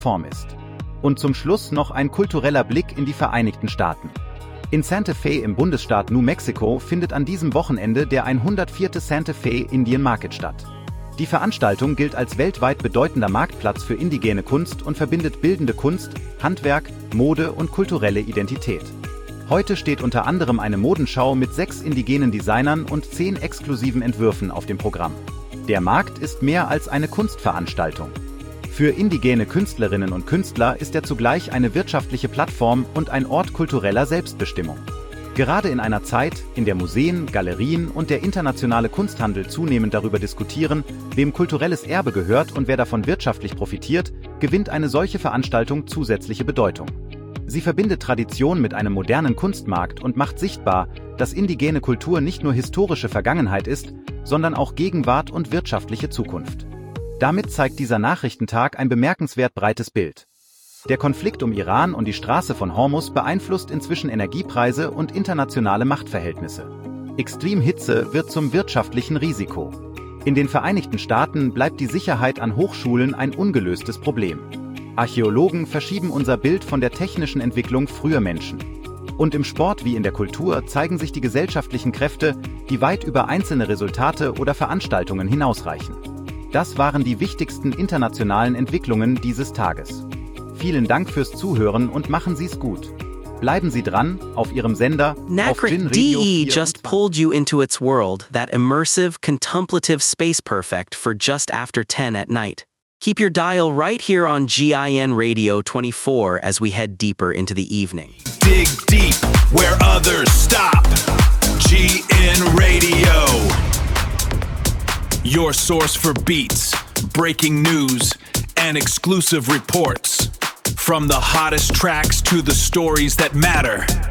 Form ist. Und zum Schluss noch ein kultureller Blick in die Vereinigten Staaten. In Santa Fe im Bundesstaat New Mexico findet an diesem Wochenende der 104. Santa Fe Indian Market statt. Die Veranstaltung gilt als weltweit bedeutender Marktplatz für indigene Kunst und verbindet bildende Kunst, Handwerk, Mode und kulturelle Identität. Heute steht unter anderem eine Modenschau mit 6 indigenen Designern und 10 exklusiven Entwürfen auf dem Programm. Der Markt ist mehr als eine Kunstveranstaltung. Für indigene Künstlerinnen und Künstler ist er zugleich eine wirtschaftliche Plattform und ein Ort kultureller Selbstbestimmung. Gerade in einer Zeit, in der Museen, Galerien und der internationale Kunsthandel zunehmend darüber diskutieren, wem kulturelles Erbe gehört und wer davon wirtschaftlich profitiert, gewinnt eine solche Veranstaltung zusätzliche Bedeutung. Sie verbindet Tradition mit einem modernen Kunstmarkt und macht sichtbar, dass indigene Kultur nicht nur historische Vergangenheit ist, sondern auch Gegenwart und wirtschaftliche Zukunft. Damit zeigt dieser Nachrichtentag ein bemerkenswert breites Bild. Der Konflikt um Iran und die Straße von Hormuz beeinflusst inzwischen Energiepreise und internationale Machtverhältnisse. Extremhitze wird zum wirtschaftlichen Risiko. In den Vereinigten Staaten bleibt die Sicherheit an Hochschulen ein ungelöstes Problem. Archäologen verschieben unser Bild von der technischen Entwicklung früher Menschen. Und im Sport wie in der Kultur zeigen sich die gesellschaftlichen Kräfte, die weit über einzelne Resultate oder Veranstaltungen hinausreichen. Das waren die wichtigsten internationalen Entwicklungen dieses Tages. Vielen Dank fürs Zuhören und machen Sie's gut. Bleiben Sie dran, auf Ihrem Sender, auf Gin Radio 4. DE just pulled you into its world, that immersive, contemplative space perfect for just after 10 at night. Keep your dial right here on GIN Radio 24 as we head deeper into the evening. Dig deep where others stop. GN Radio. Your source for beats, breaking news, and exclusive reports. From the hottest tracks to the stories that matter.